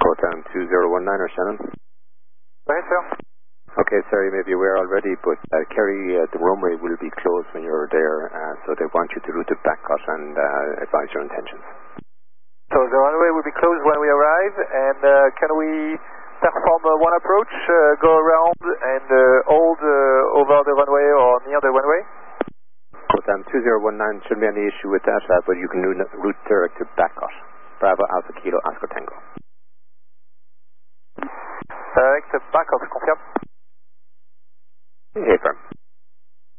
Rotterdam 2019 or Shannon. Right, sir. Okay, sir, you may be aware already, but Kerry, the runway will be closed when you're there, so they want you to route to Backcott and advise your intentions. So the runway will be closed when we arrive, and can we perform one approach, go around and hold over the runway or near the runway? Rotterdam 2019 shouldn't be any issue with that, but you can route direct to Backcott. Bravo Alpha Kilo Oscar Tango.